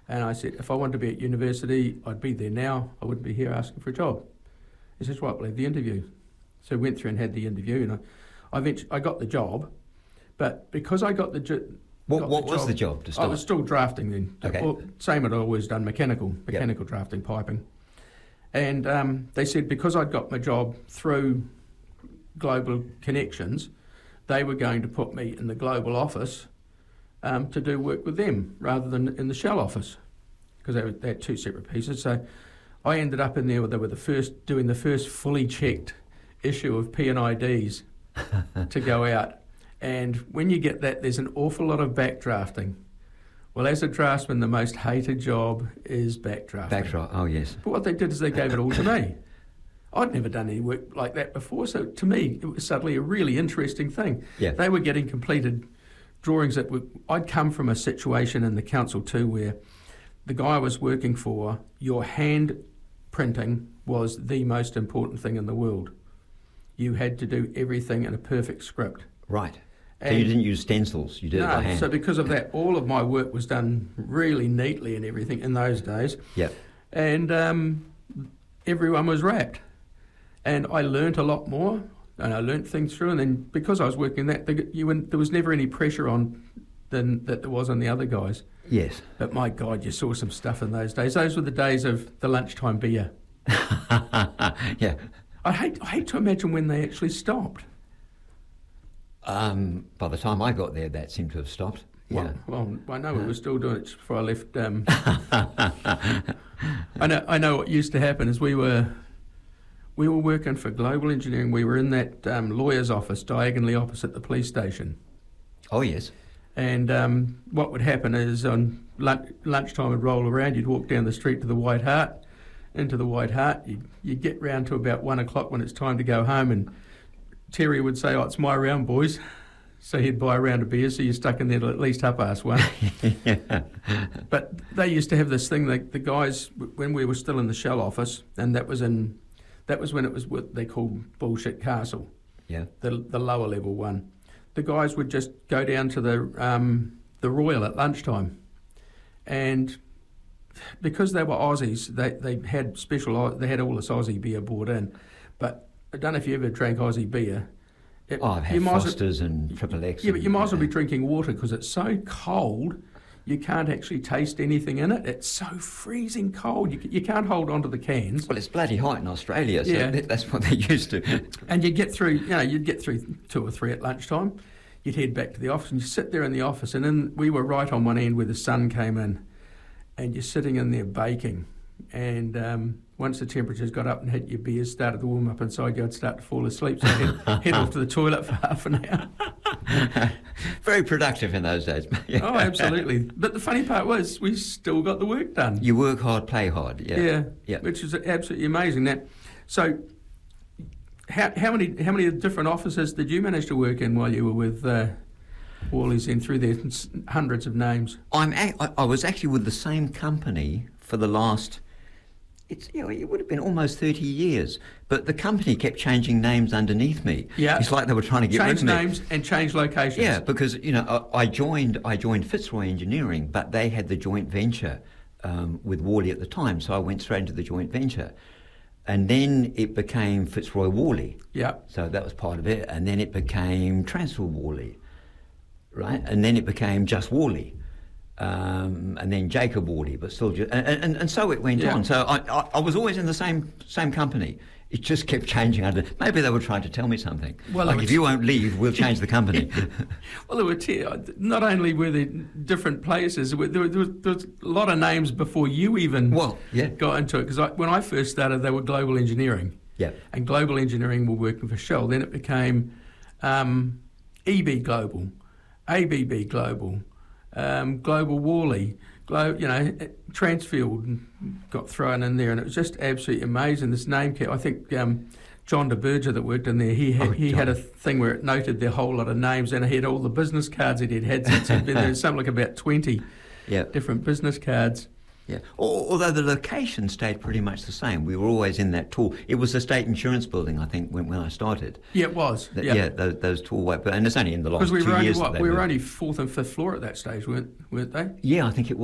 And I said, if I wanted to be at university, I'd be there now. I wouldn't be here asking for a job. He says, right, we'll have the interview. So we went through and had the interview, and I got the job. But because I got the job... What was the job to start? I was still drafting then. Okay. Well, same I'd always done, mechanical drafting, piping. And they said because I'd got my job through Global Connections, they were going to put me in the Global office to do work with them rather than in the Shell office, because they had two separate pieces. So I ended up in there where they were doing the first fully checked issue of P&IDs to go out. And when you get that, there's an awful lot of backdrafting. Well, as a draftsman, the most hated job is backdrafting. Backdraft, oh yes. But what they did is they gave it all to me. I'd never done any work like that before, so to me, it was suddenly a really interesting thing. Yeah. They were getting completed drawings that I'd come from a situation in the council too where the guy I was working for, your hand printing was the most important thing in the world. You had to do everything in a perfect script. Right. So you didn't use stencils, you did it by hand. So because of that, all of my work was done really neatly and everything in those days. Yeah. And everyone was wrapped. And I learnt a lot more, and I learnt things through, and then because I was working that, there was never any pressure on than that there was on the other guys. Yes. But my God, you saw some stuff in those days. Those were the days of the lunchtime beer. Yeah. I hate to imagine when they actually stopped. By the time I got there, that seemed to have stopped. Yeah. Well, I know we were still doing it before I left. I know what used to happen is we were working for Global Engineering. We were in that lawyer's office diagonally opposite the police station. Oh yes. And what would happen is on lunchtime would roll around. You'd walk down the street to the White Hart. Into the White Hart, you'd get round to about 1 o'clock when it's time to go home, and Terry would say, "Oh, it's my round, boys." So he'd buy a round of beer, so you're stuck in there till at least 1:30. Yeah. But they used to have this thing, the guys, when we were still in the Shell office, and that was when it was what they called Bullshit Castle, Yeah. the lower level one. The guys would just go down to the Royal at lunchtime, and because they were Aussies, they had all this Aussie beer brought in. But I don't know if you ever drank Aussie beer. I've had Foster's and Triple X. Yeah, but you might as well be drinking water because it's so cold, you can't actually taste anything in it. It's so freezing cold. You can't hold on to the cans. Well, it's bloody hot in Australia, so Yeah. that's what they're used to. And you'd get through 2 or 3 at lunchtime. You'd head back to the office and you sit there in the office, and then we were right on one end where the sun came in, and you're sitting in there baking. And once the temperatures got up and hit, your beers started to warm up inside you, I'd start to fall asleep, so I'd head off to the toilet for half an hour. Very productive in those days. Oh, absolutely. But the funny part was we still got the work done. You work hard, play hard. Yeah. Which is absolutely amazing. So how many different offices did you manage to work in while you were with Worley's in through there? Hundreds of names. I was actually with the same company for the last... it would have been almost 30 years, but the company kept changing names underneath me. Yeah. It's like they were trying to get rid of me. Change names and change locations. Yeah, because I joined Fitzroy Engineering, but they had the joint venture with Worley at the time, so I went straight into the joint venture, and then it became Fitzroy Worley. Yeah. So that was part of it, and then it became Transfer Worley, right? And then it became just Worley. And then Jacob Worley, but still and so it went on. So I was always in the same company. It just kept changing. Maybe they were trying to tell me something. Well, like, if you won't leave, we'll change the company. Well, there were not only were there different places, there was a lot of names before you even got into it. Because when I first started, they were Global Engineering. Yeah. And Global Engineering were working for Shell. Then it became EB Global, ABB Global, Global Worley, Transfield got thrown in there, and it was just absolutely amazing. This name, I think John de Berger that worked in there, he had a thing where it noted their whole lot of names, and he had all the business cards that he'd had since he'd been there. Something like about 20 different business cards. Yeah, although the location stayed pretty much the same. We were always in that tall... It was the State Insurance Building, I think, when I started. Yeah, it was. Those tall white... And it's only in the last 2 years... Because we were only 4th and 5th floor at that stage, weren't they? Yeah, I think it was.